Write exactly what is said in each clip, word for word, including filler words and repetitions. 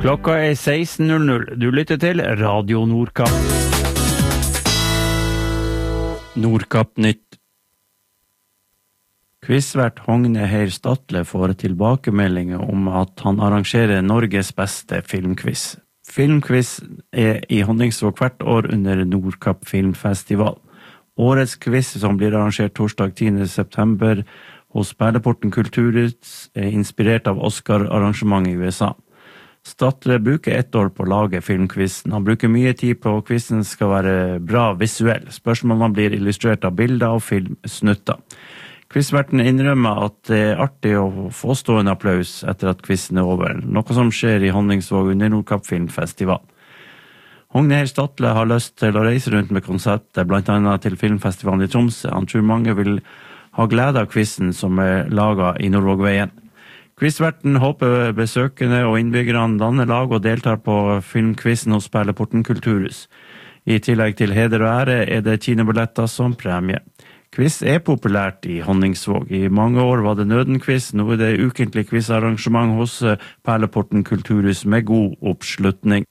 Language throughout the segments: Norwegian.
Klokka er seksten null null. Du lytter til Radio Nordkapp. Nordkapp Nytt. Quizvert Hogne Heir Statle får tilbakemeldinger om at han arrangerer Norges beste filmquiz. Filmquiz er i Honningsvåg hvert år under Nordkapp Filmfestival. Årets quiz, som blir arrangert torsdag tiende september hos Perleporten Kulturhus, er inspirert av Oscar-arrangementet i U S A. Statle bruker ett år på å lage filmquizen. Han bruker mye tid på at quizen skal være bra visuell. Spørsmålene blir illustrert av bilder og filmsnutter. Quizverten innrømmer at det er artig å få stående applaus etter at quizen er over, noe som skjer i Honningsvåg under Nordkapp Filmfestival. Hogne Heir Statle har lyst til å reise rundt med konseptet, blant annet til filmfestivalen i Tromsø. Han tror mange vil ha glede av quizen som er laget i Nordvågveien. Quizverten håper besøkende og innbyggerne danner lag og deltar på filmquizen hos Perleporten Kulturhus. I tillegg til heder og ære er det kinobilletter som premie. Quiz er populært i Honningsvåg. I mange år var det nødenquiz, nå er det ukentlig quizarrangement hos Perleporten Kulturhus med god oppslutning.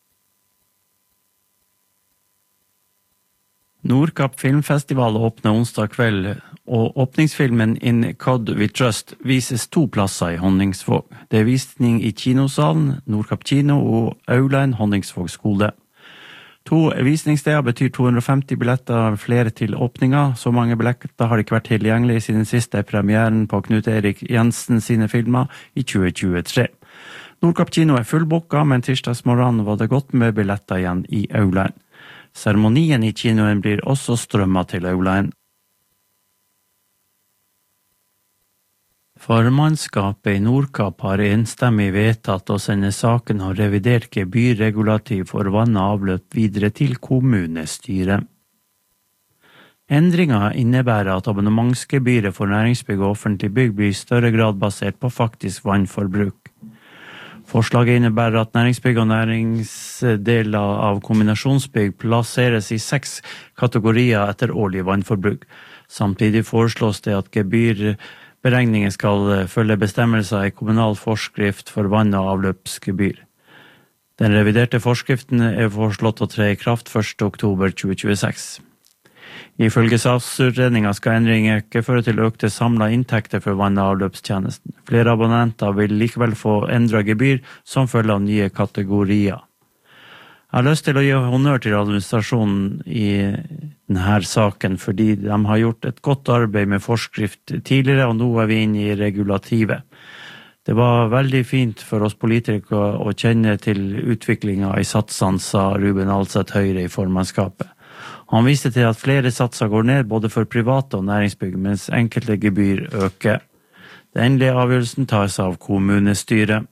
Nordkapp Filmfestival åpner onsdag kveld, og åpningsfilmen In God We Trust vises to plasser i Honningsvåg. Det er visning i kinosalen, Nordkapp kino og Aulaen Honningsvåg skole. To visningssteder betyr to hundre og femti billetter, flere til åpninga. Så mange billetter har ikke vært tilgjengelig siden siste premieren på Knut Erik Jensen sine filmer i tjue tjuetre. Nordkapp kino er fullbooka, men tirsdagsmorgen var det godt med billetter igjen i Aulaen. Seremonien i kinoen blir også strømmet til Aulaen. Formannskapet i Nordkapp har enstemmig vedtatt å sende saken av revidert gebyrregulativ for vann og avløp videre til kommunestyret. Endringen innebærer at abonnementsgebyret for næringsbygg og offentlig bygg blir i større grad basert på faktisk vannforbruk. Forslaget innebærer at næringsbygg og næringsdeler av kombinasjonsbygg plasseres i seks kategorier etter årlig vannforbruk. Samtidig foreslås det at gebyrberegningen skal følge bestemmelser i kommunal forskrift for vann- og avløpsgebyr. Den reviderte forskriften er foreslått å tre i kraft første oktober tjue tjueseks. Ifølge saksutredningen skal endringen ikke føre til økte samlede inntekter for vann- og avløpstjenesten. Flere abonnenter vil likevel få endret gebyr som følge av nye kategorier. Jeg har lyst til å gi honnør til administrasjonen i denne saken, fordi de har gjort et godt arbeid med forskrift tidligere, og nå er vi inne i regulativet. Det var veldig fint for oss politikere å kjenne til utviklingen i satsene, sa Ruben Alseth Høyre i formannskapet. Han viste til at flere satser går ned både for private og næringsbygg, mens enkelte gebyr øker. Den endelige avgjørelsen tas av kommunestyret.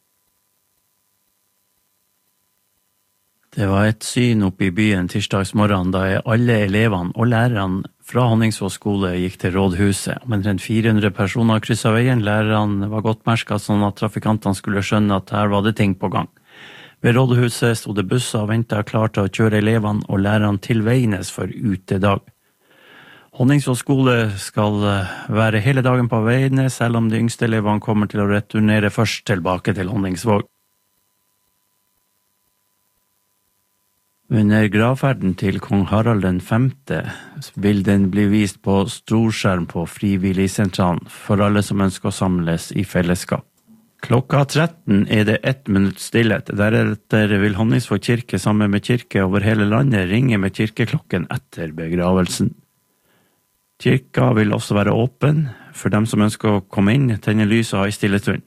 Det var et syn oppe i byen tirsdagsmorgen da alle elevene og lærerne fra Honningsvåg skole gikk til rådhuset. Omtrent fire hundre personer krysset veien. Lærerne var godt merket sånn at trafikantene skulle skjønne at her var det ting på gang. Ved rådhuset stod det busser og ventet klar til å kjøre elevene og lærerne til Veines for utedag. Honningsvåg skole skal være hele dagen på Veines, selv om de yngste elevene kommer til å returnere først tilbake til Honningsvåg. Under gravferden til kong Harald den femte vil den bli vist på storskjerm på Frivilligsentralen for alle som ønsker å samles i fellesskap. Klokka tretten er det ett minutt stillhet. Deretter vil Honningsvåg kirke sammen med kirke over hele landet ringe med kirkeklokken etter begravelsen. Kirka vil også være åpen for dem som ønsker å komme inn, tenne lys og ha i stille stund.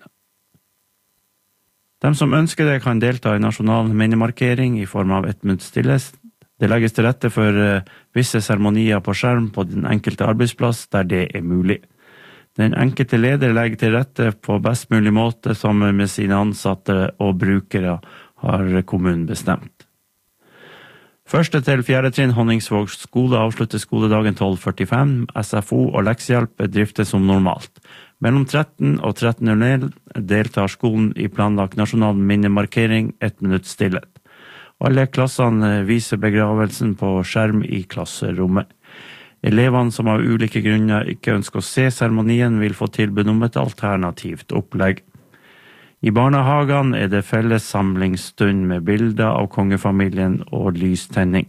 De som ønsker det kan delta i nasjonal minnemarkering i form av ett minutt stillhet. Det legges til rette for visse seremonier på skjerm på den enkelte arbeidsplass der det er mulig. Den enkelte leder legger til rette på best mulig måte sammen med sine ansatte og brukere, har kommunen bestemt. Første til fjerde trinn Honningsvåg skole avslutter skoledagen tolv førtifem. S F O og leksehjelp driftes som normalt. Mellom tretten og tretten null null deltar skolen i planlagt nasjonal minnemarkering ett minutt stillhet. Alle klassene viser begravelsen på skjerm i klasserommet. Elevene som av ulike grunner ikke ønsker å se seremonien vil få tilbud om et alternativt opplegg. I barnehagene er det felles samlingsstund med bilder av kongefamilien og lystenning.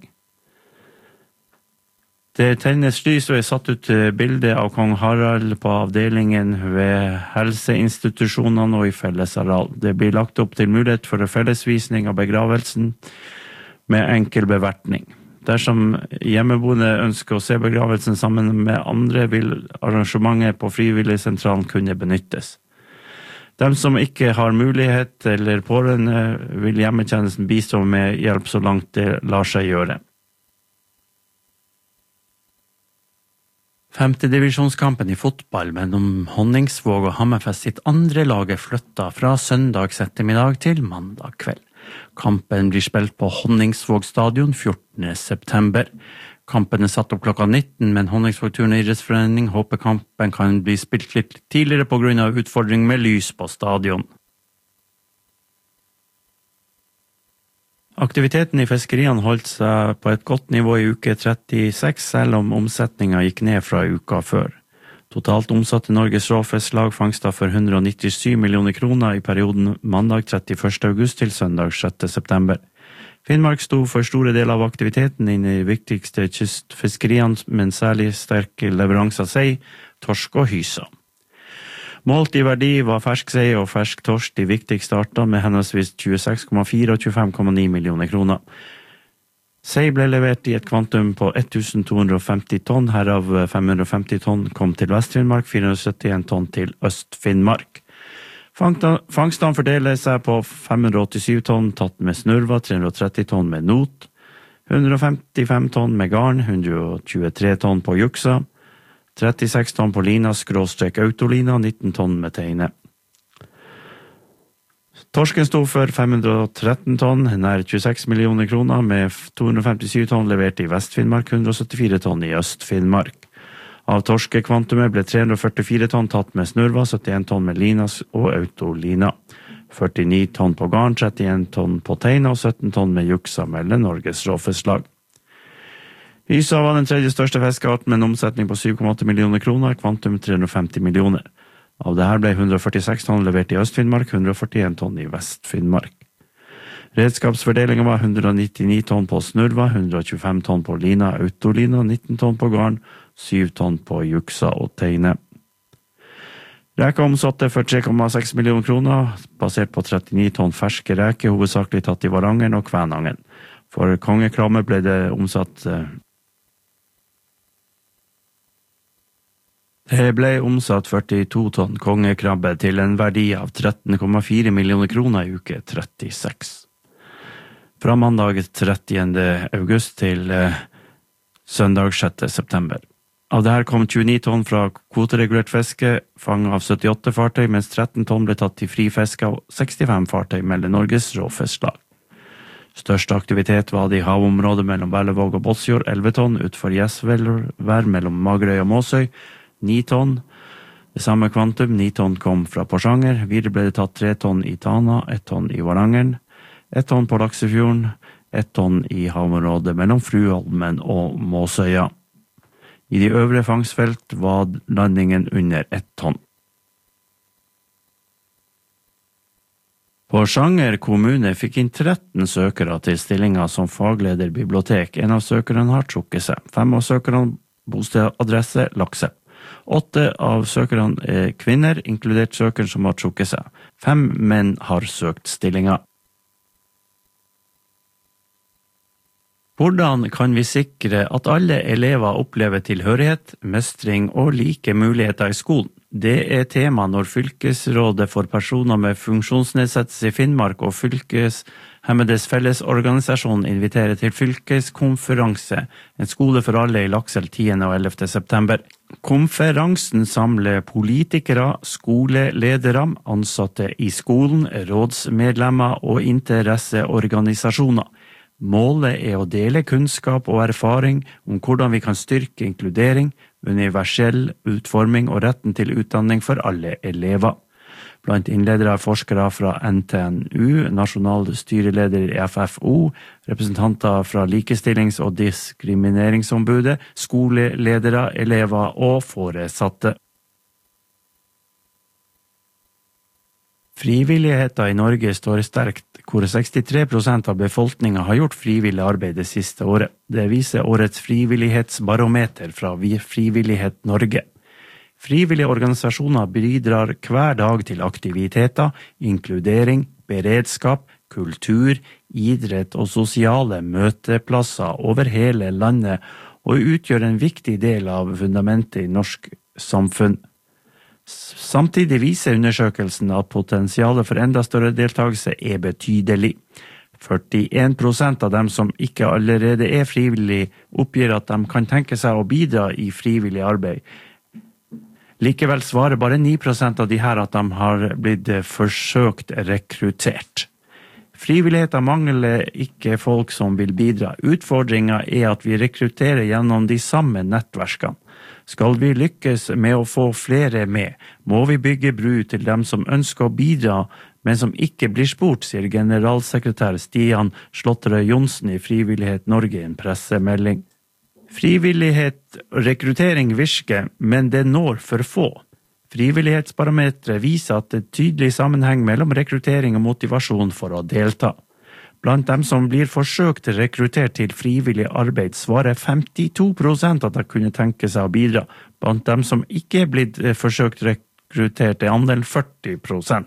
Det tennes lys og er satt ut bilde av kong Harald på avdelingen ved helseinstitusjonene og i fellesareal. Det blir lagt opp til mulighet for fellesvisning av begravelsen med enkel bevertning. Dersom hjemmeboende ønsker å se begravelsen sammen med andre, vil arrangementet på Frivilligsentralen kunne benyttes. De som ikke har mulighet eller pårørende, vil hjemmetjenesten bistå med hjelp så langt det lar seg gjøre. Femtedivisjonskampen i fotball mellom Honningsvåg og Hammerfest sitt andre laget flyttet fra søndags ettermiddag til mandag kveld. Kampen blir spilt på Honningsvåg stadion fjortende september. Kampen er satt opp klokka nitten, men Honningsvåg Turnidrettsforening håper kampen kan bli spilt litt tidligere på grunn av utfordring med lys på stadion. Aktiviteten i fiskeriene holdt seg på et godt nivå i uke trettiseks, selv om omsetningen gikk ned fra uka før. Totalt omsatte Norges Råfisklag fangster for hundre og nittisju millioner kroner i perioden mandag trettiførste august til søndag sjette september. Finnmark sto for store deler av aktiviteten inne i de viktigste kystfiskeriene, men særlig sterke leveranser sei, torsk og hysa. Målt i verdi var fersk sei og fersk torsk de viktigste arter med henholdsvis tjueseks komma fire og tjuefem komma ni millioner kroner. Sei ble levert i et kvantum på tusen to hundre og femti tonn, herav fem hundre og femti tonn kom til Vest-Finnmark, fire hundre og syttien tonn til Øst-Finnmark. Fangstene fordeler seg på fem hundre og åttisju tonn tatt med snurva, tre hundre og tretti tonn med not, hundre og femtifem tonn med garn, hundre og tjuetre tonn på juksa, trettiseks tonn på lina, skråstrek autolina, nitten tonn med teine. Torsken stod for fem hundre og tretten tonn, nær tjueseks millioner kroner, med to hundre og femtisju tonn levert i Vest-Finnmark, hundre og syttifire tonn i Øst-Finnmark. Av torskekvantumet ble tre hundre og førtifire tonn tatt med snurva, syttien tonn med lina og autolina, førtini tonn på garn, trettien tonn på teina og sytten tonn med juksa, melder Norges Råfisklag. Hysa var den tredje største fiskearten med en omsetning på syv komma åtte millioner kroner, kvantum tre hundre og femti millioner. Av det her ble hundre og førtiseks tonn levert i Øst-Finnmark, hundre og førtien tonn i Vest-Finnmark. Redskapsfordelingen var hundre og nittini tonn på snurva, hundre og tjuefem tonn på lina, autolina, nitten tonn på garn, syv tonn på juksa og teine. Reka omsatte for tre komma seks millioner kroner, basert på trettini tonn ferske reke, hovedsakelig tatt i Varangeren og Kvænangen. For kongekramme ble det omsatt Det ble omsatt førtito tonn kongekrabbe til en verdi av tretten komma fire millioner kroner i uke trettiseks. Fra mandag trettiende august til eh, søndag sjette september. Av det her kom tjueni tonn fra kvoteregulert fiske, fanget av syttiåtte fartøy, mens tretten tonn ble tatt til frifiske av sekstifem fartøy, melder Norges Råfisklag. Største aktivitet var det i havområdet mellom Berlevåg og Båtsfjord, elleve tonn, utfor Gjesvelvær mellom Magerøy og Måsøy, ni tonn. Det samme kvantum, ni tonn kom fra Porsanger. Videre ble det tatt tre tonn i Tana, ett tonn i Varangeren, ett tonn på Laksefjorden, ett tonn i havområdet mellom Fruholmen og Måsøya. I de øvre fangstfelt var landingen under ett tonn. Porsanger kommune fikk inn tretten søkere til stillinger som fagleder bibliotek. En av søkerne har trukket seg. Fem av søkerne bosted adresse Lakse. Åtte av søkerne er kvinner, inkludert søkeren som har trukket seg. Fem menn har søkt stillinger. Hvordan kan vi sikre at alle elever opplever tilhørighet, mestring og like muligheter i skolen? Det er tema når Fylkesrådet for personer med funksjonsnedsettelse i Finnmark og Fylkeshemmedes Fellesorganisasjon inviterer til fylkeskonferanse, en skole for alle i Lakselv tiende og ellevte september. Konferansen samler politikere, skoleledere, ansatte i skolen, rådsmedlemmer og interesseorganisasjoner. Målet er å dele kunnskap og erfaring om hvordan vi kan styrke inkludering, universell utforming og retten til utdanning for alle elever. Blant innledere er forskere fra N T N U, nasjonal styreleder i F F O, representanter fra Likestillings- og diskrimineringsombudet, skoleledere, elever og foresatte. Frivilligheten i Norge står sterkt, hvor sekstitre prosent av befolkningen har gjort frivillig arbeid det siste året. Det viser årets frivillighetsbarometer fra Frivillighet Norge. Frivillige organisasjoner bidrar hver dag til aktiviteter, inkludering, beredskap, kultur, idrett og sosiale møteplasser over hele landet og utgjør en viktig del av fundamentet i norsk samfunn. Samtidig viser undersøkelsen at potensialet for enda større deltakelse er betydelig. førtien prosent av dem som ikke allerede er frivillig, oppgir at de kan tenke seg å bidra i frivillig arbeid. Likevel svarer bare ni prosent av de her at de har blitt forsøkt rekruttert. Frivilligheten mangler ikke folk som vil bidra. Utfordringen er at vi rekrutterer gjennom de samme nettverkene. Skal vi lykkes med å få flere med, må vi bygge bru til dem som ønsker å bidra, men som ikke blir spurt, sier generalsekretær Stian Slåtterøy Johnsen i Frivillighet Norge i en pressemelding. Frivillighet og rekruttering virker, men det når for få. Frivillighetsbarometeret viser at det er tydelig sammenheng mellom rekruttering og motivasjon for å delta. Blant dem som blir forsøkt rekruttert til frivillig arbeid svarer femtito prosent at de kunne tenke seg å bidra. Blant dem som ikke er blitt forsøkt rekruttert er andelen førti prosent.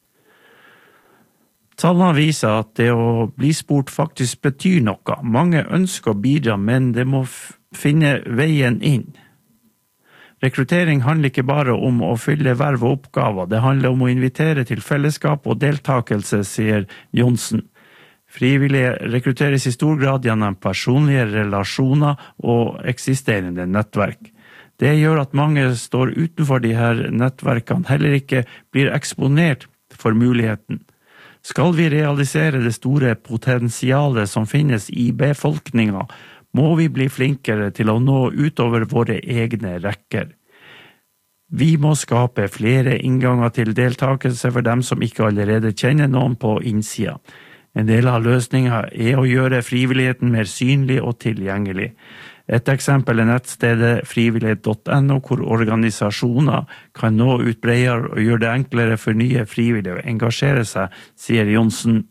Tallene viser at det å bli spurt faktisk betyr noe. Mange ønsker å bidra, men det må finne veien inn. Rekruttering handler ikke bare om å fylle verv og oppgaver, det handler om å invitere til fellesskap og deltakelse, sier Johnsen. Frivillige rekrutteres i stor grad gjennom personlige relasjoner og eksisterende nettverk. Det gjør at mange står utenfor de her nettverkene, heller ikke blir eksponert for muligheten. Skal vi realisere det store potensialet som finnes i befolkningen, må vi bli flinkere til å nå utover våre egne rekker. Vi må skape flere innganger til deltakelse for dem som ikke allerede kjenner noen på innsida. En del av løsningen er å gjøre frivilligheten mer synlig og tilgjengelig. Et eksempel er nettstedet frivillighet punktum no, hvor organisasjoner kan nå ut bredere og gjøre det enklere for nye frivillige å engasjere seg, sier Johnsen.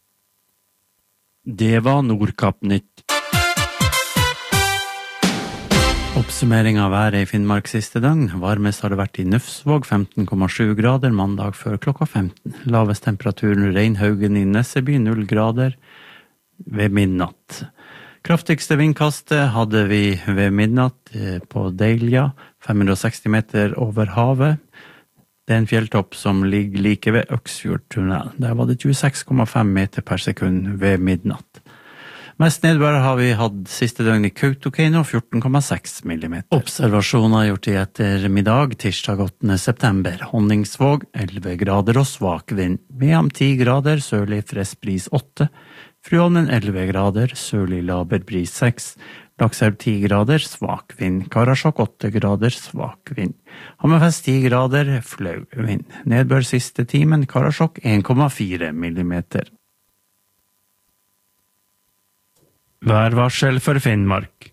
Det var Nordkapp-nytt. Oppsummering av været i Finnmark siste døgn. Varmest har det vært i Nufsvåg, femten komma sju grader, mandag før klokka femten. Lavest temperaturen Reinhaugen i Nesseby, null grader ved midnatt. Kraftigste vindkastet hadde vi ved midnatt på Deilja, fem hundre og seksti meter over havet. Det er en fjelltopp som ligger like ved Øksfjordtunnel. Der var det tjueseks komma fem meter per sekund ved midnatt. Mest nedbør har vi hatt siste døgn i Kautokeino, fjorten komma seks millimeter. Observasjoner gjort i ettermiddag, tirsdag åttende september. Honningsvåg, elleve grader og svak vind. Mehamn ti grader, sørlig frestbris åtte. Frøyholmen elleve grader, sørlig laber bris seks. Lakselv ti grader, svak vind. Karasjok åtte grader, svak vind. Hammerfest ti grader, flau vind. Nedbør siste timen, Karasjok en komma fire millimeter. Værvarsel for Finnmark.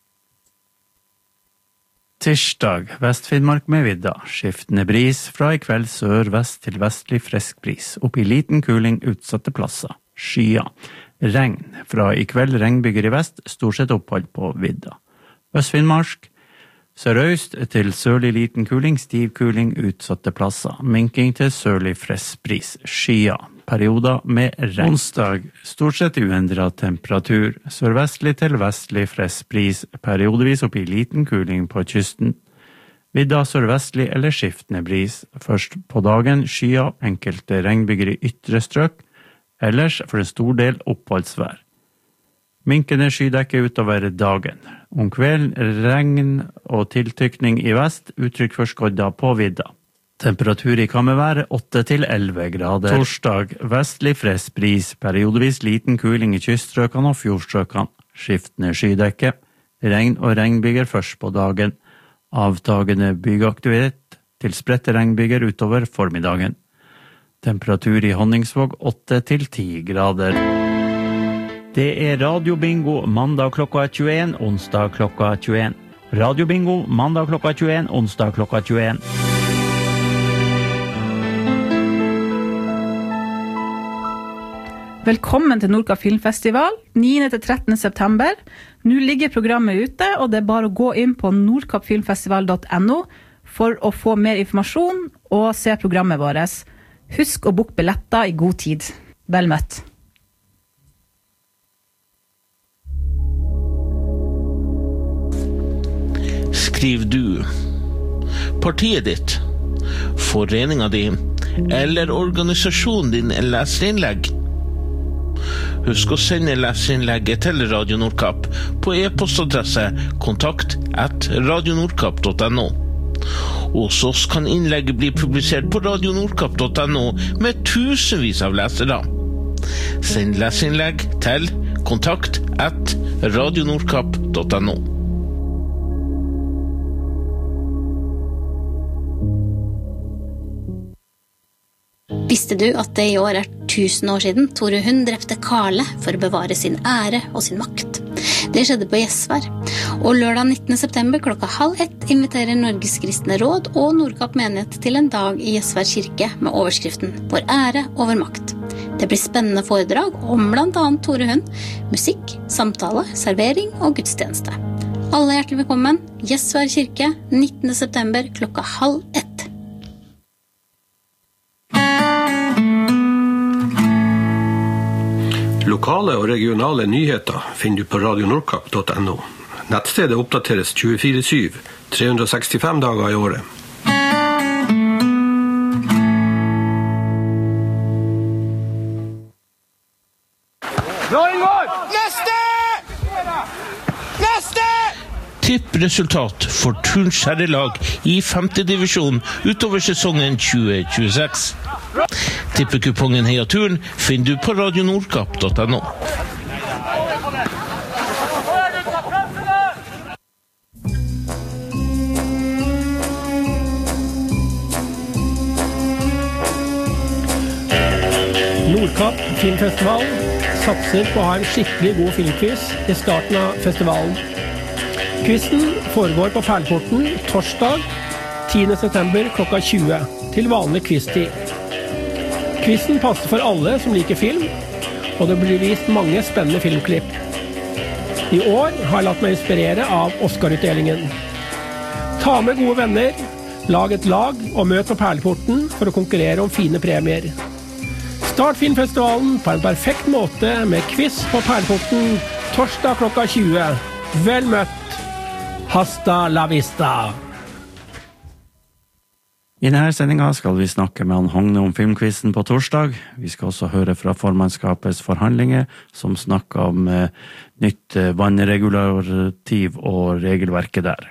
Tirsdag, Vest-Finnmark med vidda. Skiftende bris fra i kveld sør-vest til vestlig frisk bris. Opp i liten kuling utsatte plasser. Skya. Regn. Fra i kveld regnbyger i vest, stort sett opphold på vidda. Øst-Finnmark. Sørøst til sørlig liten kuling, stiv kuling utsatte plasser. Minking til sørlig frisk bris. Skya. Perioder med regn. Onsdag, stort sett uendret temperatur. Sørvestlig til vestlig frisk bris. Periodevis opp i liten kuling på kysten. Vidda sørvestlig eller skiftende bris. Først på dagen skya, enkelte regnbyger i ytre strøk. Ellers for en stor del oppholdsvær. Minkende skydekke utover dagen. Om kvelden regn og tiltykning i vest, uttrykk for skodda på vidda. Temperatur i kammervær åtte til elleve grader. Torsdag, vestlig frisk bris, periodevis liten kuling i kyststrøkene og fjordstrøkene. Skiftende skydekke. Regn og regnbyger først på dagen. Avtagende byggeaktivitet til spredte regnbyger utover formiddagen. Temperatur i Honningsvåg åtte til ti grader. Det er radiobingo mandag klokka tjueen, onsdag klokka tjueen. Radiobingo mandag klokka tjueen, onsdag klokka tjueen. Velkommen til Nordkapp Filmfestival, niende til trettende september. Nå ligger programmet ute, og det er bare å gå inn på nordkappfilmfestival punktum no for å få mer informasjon og se programmet vårt. Husk å book billetter i god tid. Vel møtt. Skriv du, partiet ditt, foreningen din eller organisasjonen din en leserinnlegg. Husk å sende leserinnlegget til Radio Nordkapp på e-postadresse kontakt at radionordkapp punktum no. Hos oss kan innlegget bli publisert på radionordkapp punktum no med tusenvis av lesere. Send leserinnlegg til kontakt at radionordkapp punktum no. Visste du at det i år er tusen år siden Tore Hund drepte Karle for å bevare sin ære og sin makt? Det skjedde på Gjesvær, og lørdag nittende september klokka halv ett inviterer Norges Kristne Råd og Nordkapp menighet til en dag i Gjesvær kirke med overskriften Vår ære og vår makt. Det blir spennende foredrag om blant annet Tore Hund, musikk, samtale, servering og gudstjeneste. Alle hjertelig velkommen, Gjesvær kirke, nittende september klokka halv ett. Lokale og regionale nyheter finner du på radionordkapp punktum no. Nettstedet oppdateres tjuefire syv, tre hundre og sekstifem dager i året. Neste! Neste! Tippresultat for Turns herrelag i femte divisjon utover sesongen tjue tjueseks. Tippekupongen Heia Turn finner du på radionordkapp punktum no. Nordkapp Filmfestival satser på å ha en skikkelig god filmquiz i starten av festivalen. Quizen foregår på Perleporten torsdag tiende september klokka tjue til vanlig quiztid. Quizen passer for alle som liker film, og det blir vist mange spennende filmklipp. I år har jeg latt meg inspirere av Oscar-utdelingen. Ta med gode venner, lag et lag og møt på Perleporten for å konkurrere om fine premier. Start filmfestivalen på en perfekt måte med quiz på Perleporten torsdag klokka tjue. Vel møtt! Hasta la vista! I denne sendingen skal vi snakke med han Hogne om filmquizen på torsdag. Vi skal også høre fra formannskapets forhandlinger, som snakker om eh, nytt eh, vannregulativ og regelverket der.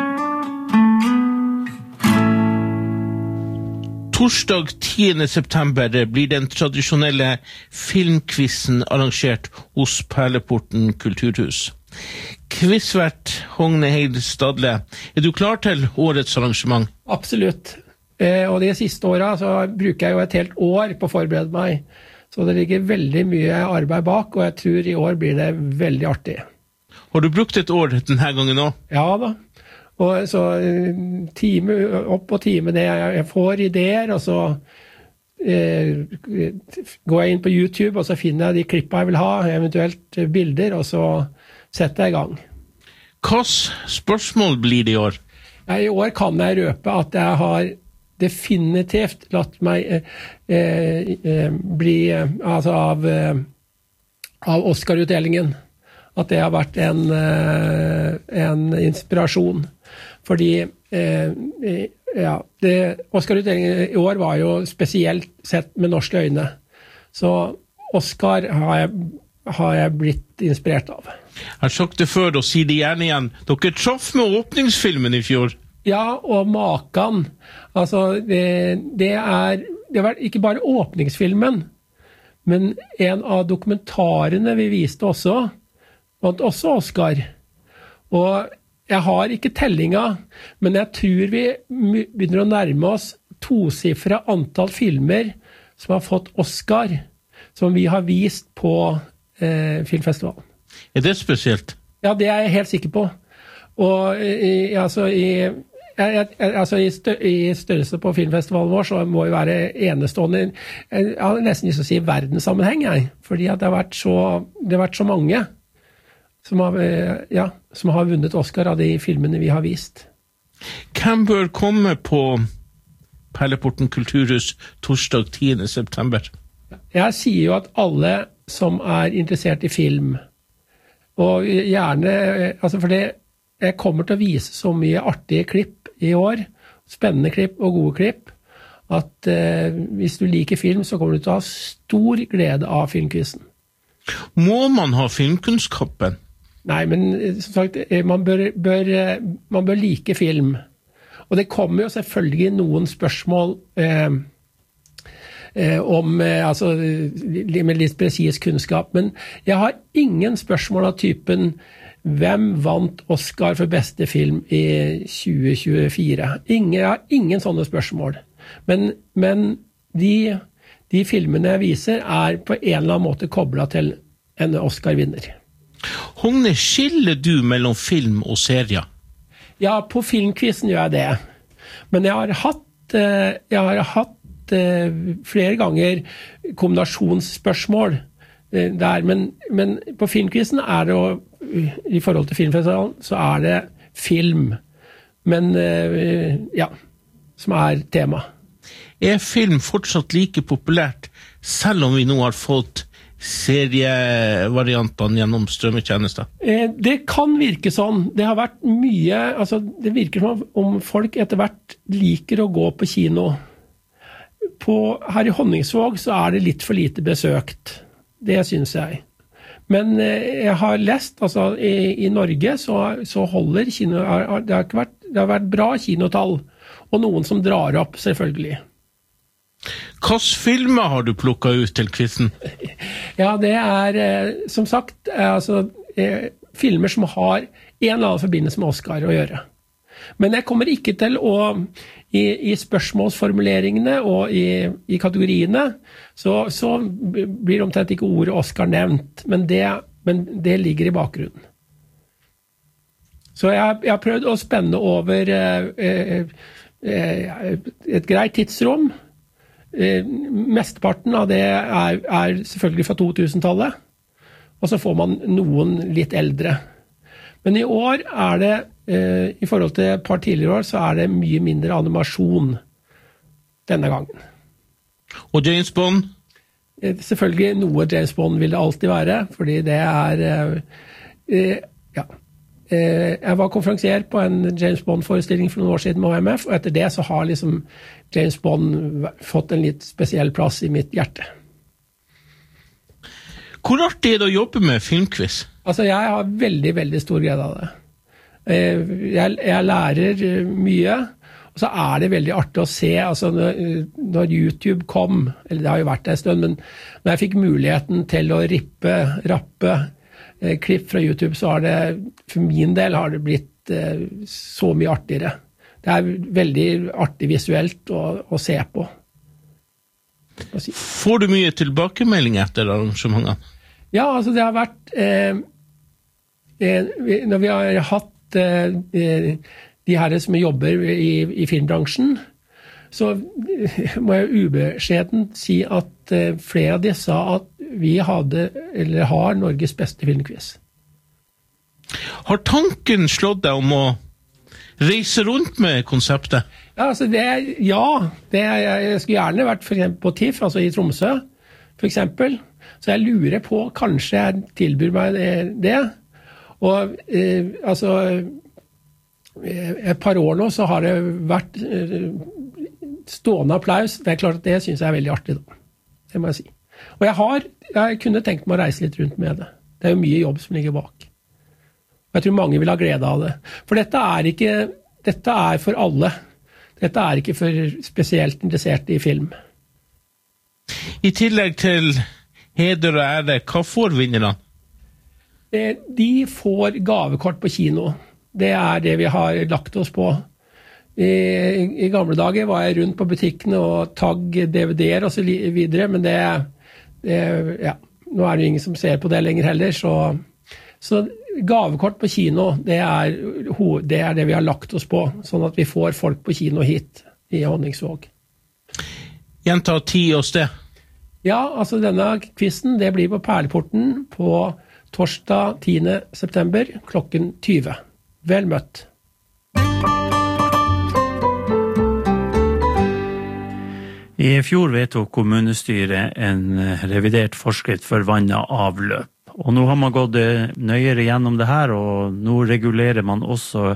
Torsdag tiende september blir den tradisjonelle filmquizen arrangert hos Perleporten kulturhus. Quizvert Hogne Heid Stadle, er du klar til årets arrangement? Absolutt. Eh, og de siste årene så bruker jeg jo et helt år på å forberede meg. Så det ligger veldig mye arbeid bak, og jeg tror i år blir det veldig artig. Har du brukt et år denne gangen nå? Ja da. Og så time opp på time det. Jeg får ideer, og så eh, går jeg inn på YouTube, og så finner jeg de klippene jeg vil ha, eventuelt bilder, og så setter jeg i gang. Hva spørsmål blir det i år? Ja, i år kan jeg røpe at jeg har definitivt latt meg eh, eh, bli eh, altså av, eh, av Oscar-utdelingen. At det har vært en, eh, en inspirasjon. Fordi eh, ja, det, Oscar-utdelingen i år var jo spesielt sett med norske øyne. Så Oscar har jeg, har jeg blitt inspirert av. Jeg har sagt det før, og sier det gjerne igjen. Dere traff med åpningsfilmen i fjor. Ja, og makan. Altså, det, det er det var ikke bare åpningsfilmen, men en av dokumentarene vi viste også, vant også Oscar. Og jeg har ikke tellinga, men jeg tror vi begynner å nærme oss tosifret antall filmer som har fått Oscar, som vi har vist på eh, filmfestivalen. Er det spesielt? Ja, det er jeg helt sikker på. Og i, altså, i jeg, jeg, altså i, stø, i størrelse på filmfestivalen vår så må vi være enestående. Jeg har nesten lyst til å si verdenssammenheng, jeg. Fordi at det har vært så, det har vært så mange som har, ja, som har vunnet Oscar av de filmene vi har vist. Hvem bør komme på Perleporten Kulturhus torsdag tiende september? Jeg sier jo at alle som er interessert i film, og gjerne, altså for det, jeg kommer til å vise så mye artige klipp i år, spennende klipp og gode klipp, at eh, hvis du liker film, så kommer du til å ha stor glede av filmquizen. Må man ha filmkunnskapen? Nei, men som sagt, man bør, bør, man bør like film. Og det kommer jo selvfølgelig noen spørsmål eh, eh, om, eh, altså, med litt presis kunnskap, men jeg har ingen spørsmål av typen hvem vant Oscar for beste film i tjue tjuefire? Ingen, jeg har ingen sånne spørsmål. Men, men de, de filmene jeg viser er på en eller annen måte koblet til en Oscar-vinner. Hogne, skiller du mellom film og serier? Ja, på filmquizen gjør jeg det. Men jeg har hatt, jeg har hatt flere ganger kombinasjonsspørsmål der, men, men på filmquizen er det jo, i forhold til filmfestivalen, så er det film, men ja, som er tema. Er film fortsatt like populært, selv om vi nå har fått serievariantene gjennom strømmetjenester? Det kan virke sånn. Det har vært mye, altså det virker som om folk etter hvert liker å gå på kino. På, her i Honningsvåg så er det litt for lite besøkt. Det synes jeg. Men jeg har lest, altså i, i Norge så, så holder kino, det har, ikke vært, det har vært bra kinotall, og noen som drar opp selvfølgelig. Hvilke filmer har du plukket ut til quizen? Ja, det er som sagt altså, filmer som har en eller annen forbindelse med Oscar å gjøre. Men jeg kommer ikke til å, i, i spørsmålsformuleringene og i, i kategoriene, så, så blir omtrent ikke ordet Oscar nevnt, men det, men det ligger i bakgrunnen. Så jeg, jeg har prøvd å spenne over eh, eh, et greit tidsrom. Eh, mesteparten av det er, er selvfølgelig fra to tusen-tallet, og så får man noen litt eldre. Men i år er det, eh, i forhold til et par tidligere år, så er det mye mindre animasjon denne gangen. Og James Bond? Eh, selvfølgelig noe James Bond vil det alltid være, fordi det er, eh, eh, ja. Eh, jeg var konferansier på en James Bond-forestilling for noen år siden med O M F, og etter det så har liksom James Bond fått en litt spesiell plass i mitt hjerte. Hvor artig er det å jobbe med filmquiz? Altså, jeg har veldig, veldig stor glede av det. Jeg, jeg lærer mye, og så er det veldig artig å se, altså når, når YouTube kom, eller det har jo vært en stund, men når jeg fikk muligheten til å rippe, rappe eh, klipp fra YouTube, så har det, for min del har det blitt eh, så mye artigere. Det er veldig artig visuelt å, å se på. Si. Får du mye tilbakemelding etter arrangementene? Ja, altså det har vært, eh, eh, når vi har hatt eh, de her som jobber i, i filmbransjen, så må jeg ubeskjedent si at eh, flere av de sa at vi hadde, eller har Norges beste filmquiz. Har tanken slått deg om å reise rundt med konseptet? Ja, altså det, ja det, jeg skulle gjerne vært for eksempel på TIFF, altså i Tromsø, for eksempel. Så jeg lurer på, kanskje jeg tilbyr meg det. Og eh, altså, et par år nå så har det vært eh, stående applaus. Det er klart at det synes jeg er veldig artig da. Det må jeg si. Og jeg har, jeg kunne tenkt meg å reise litt rundt med det. Det er jo mye jobb som ligger bak. Og jeg tror mange vil ha glede av det. For dette er ikke, dette er for alle. Dette er ikke for spesielt interesserte i film. I tillegg til heder og ære, hva får vinnerne? De får gavekort på kino. Det er det vi har lagt oss på. I, i gamle dager var jeg rundt på butikkene og tagg D V D-er og så videre, men det, det ja, nå er det ingen som ser på det lenger heller, så, så gavekort på kino, det er, det er det vi har lagt oss på, sånn at vi får folk på kino hit i Honningsvåg. Gjenta tid og sted. Ja, altså denne quizen, det blir på Perleporten på torsdag tiende september klokken tyve. Vel møtt. I fjor vedtok kommunestyret en revidert forskrift for vann og avløp. Og nå har man gått nøyere gjennom det her, og nå regulerer man også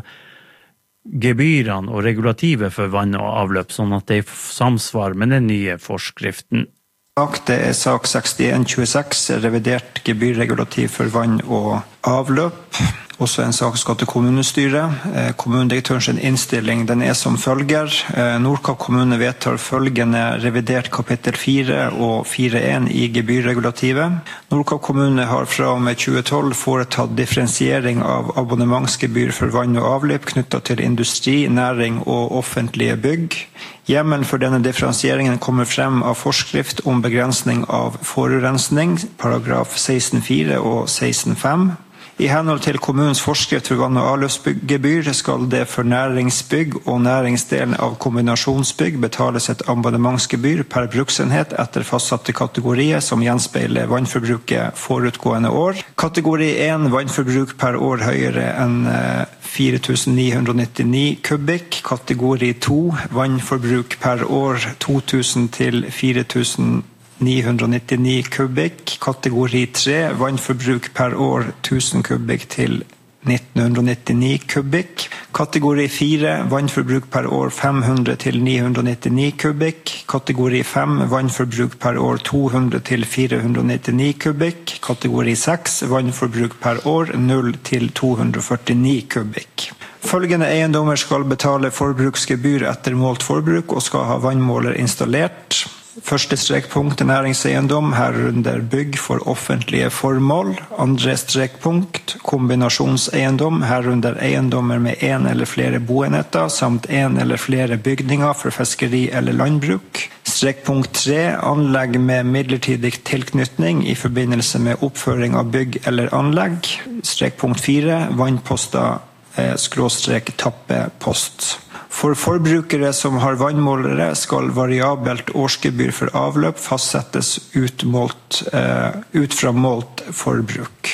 gebyrene og regulativet for vann og avløp, sånn at det er samsvar med den nye forskriften. Det er sak sekstien tjueseks, revidert gebyrregulativ for vann og avløp. Også en sak skal til kommunestyret. Kommunedirektøren sin innstilling den er som følger. Nordkapp kommune vedtar følgende revidert kapittel fire og fire punkt én i gebyrregulativet. Nordkapp kommune har fra og med tjue tolv foretatt differensiering av abonnementsgebyr for vann og avløp knyttet til industri, næring og offentlige bygg. Hjemmelen for denne differensieringen kommer frem av forskrift om begrensning av forurensning, paragraf seksten fire og seksten fem. I henhold til kommunens forskrift for vann- og avløpsgebyr skal det for næringsbygg og næringsdelen av kombinasjonsbygg betales et abonnementsgebyr per bruksenhet etter fastsatte kategorier som gjenspeiler vannforbruket forutgående år. Kategori én vannforbruk per år høyere enn fire tusen ni hundre nittini kubikk. Kategori to vannforbruk per år to tusen til fire tusen ni hundre nittini kubikk. Kategori tre vannforbruk per år tusen kubikk til nitten nittini kubikk. Kategori fire vannforbruk per år fem hundre til ni hundre nittini kubikk. Kategori fem vannforbruk per år to hundre til fire hundre nittini kubikk. Kategori seks vannforbruk per år null til to hundre førtini kubikk. Følgende eiendommer skal betale forbruksgebyr etter målt forbruk og skal ha vannmåler installert. Første strekpunkt er næringseiendom, herunder bygg for offentlige formål. Andre strekpunkt, kombinasjonseiendom, herunder eiendommer med en eller flere boenheter, samt en eller flere bygninger for fiskeri eller landbruk. Strekpunkt tre, anlegg med midlertidig tilknytning i forbindelse med oppføring av bygg eller anlegg. Strekpunkt fire, vannposter, eh, skråstrek tappepost. For forbrukere som har vannmålere skal variabelt årsgebyr for avløp fastsettes utmålt, uh, ut fra målt forbruk.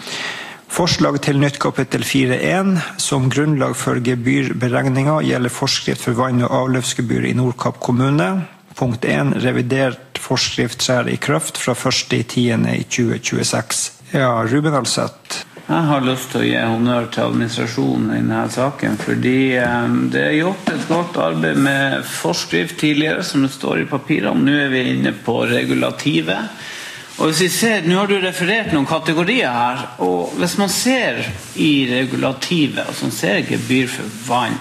Forslag til nytt kapittel fire punkt én som grunnlag for gebyrberegninger gjelder forskrift for vann- og avløpsgebyr i Nordkapp kommune. Punkt én, revidert forskrift trer i kraft fra første tiende i tjue tjueseks. Ja, Ruben Alseth. Jeg har lyst til å gi honnør til administrasjonen i denne saken, fordi det er gjort et godt arbeid med forskrift tidligere, som det står i papirene. Nå er vi inne på regulativet. Og hvis vi ser, nå har du referert noen kategorier her, og hvis man ser i regulativet, og så ser gebyr for vann,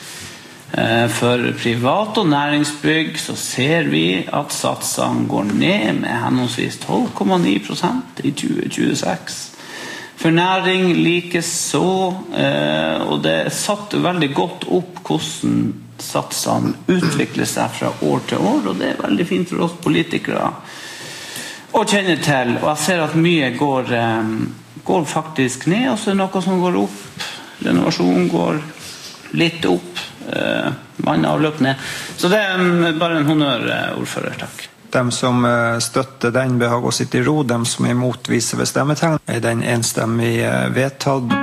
for privat- og næringsbygg, så ser vi at satsene går ned med henholdsvis tolv komma ni prosent i tjue tjueseks. For næring likes så, og det er satt veldig godt opp hvordan satsene utvikler seg fra år til år, og det er veldig fint for oss politikere å kjenne til. Og jeg ser at mye går, går faktisk ned, og så er det noe som går opp. Renovasjon går litt opp, vann og avløp ned. Så det er bare en honnør, ordfører, takk. De som støtter den behag å sitte i ro, de som er imot viser ved stemmetegn, er den enstemmig vedtatt.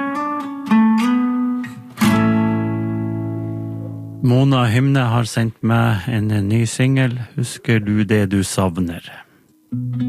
Mona Hymne har sendt meg en ny single. Husker du det du savner?